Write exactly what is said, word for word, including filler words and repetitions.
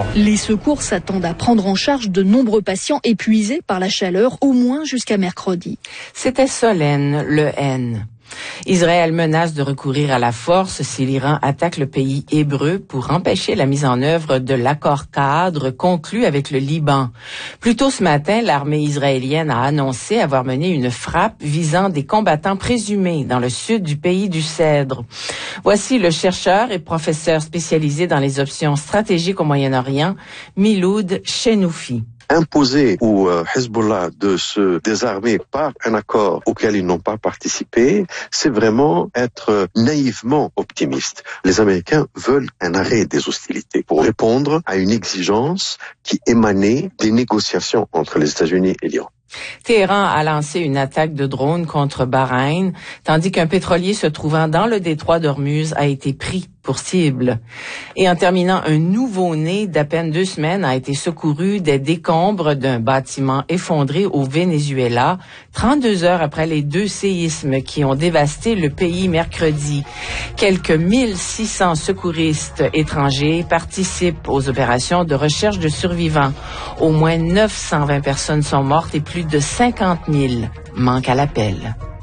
Les secours s'attendent à prendre en charge de nombreux patients épuisés par la chaleur, au moins jusqu'à mercredi. C'était Solène Le N. Israël menace de recourir à la force si l'Iran attaque le pays hébreu pour empêcher la mise en œuvre de l'accord cadre conclu avec le Liban. Plus tôt ce matin, l'armée israélienne a annoncé avoir mené une frappe visant des combattants présumés dans le sud du pays du Cèdre. Voici le chercheur et professeur spécialisé dans les options stratégiques au Moyen-Orient, Miloud Chenoufi. Imposer au euh, Hezbollah de se désarmer par un accord auquel ils n'ont pas participé, c'est vraiment être naïvement optimiste. Les Américains veulent un arrêt des hostilités pour répondre à une exigence qui émanait des négociations entre les États-Unis et l'Iran. Téhéran a lancé une attaque de drone contre Bahreïn, tandis qu'un pétrolier se trouvant dans le détroit d'Ormuz a été pris pour cible. Et en terminant, un nouveau-né d'à peine deux semaines a été secouru des décombres d'un bâtiment effondré au Venezuela, trente-deux heures après les deux séismes qui ont dévasté le pays mercredi. Quelques mille six cents secouristes étrangers participent aux opérations de recherche de survivants. Au moins neuf cent vingt personnes sont mortes et plus de cinquante mille manquent à l'appel.